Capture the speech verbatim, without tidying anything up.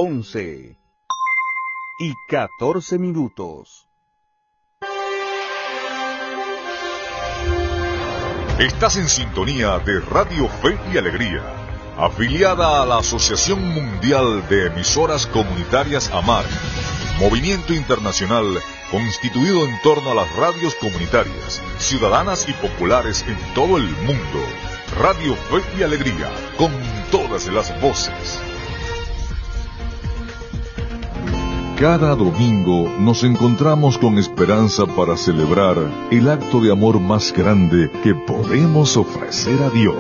once y catorce minutos. Estás en sintonía de Radio Fe y Alegría, afiliada a la Asociación Mundial de Emisoras Comunitarias AMAR, movimiento internacional constituido en torno a las radios comunitarias, ciudadanas y populares en todo el mundo. Radio Fe y Alegría, con todas las voces. Cada domingo nos encontramos con esperanza para celebrar el acto de amor más grande que podemos ofrecer a Dios.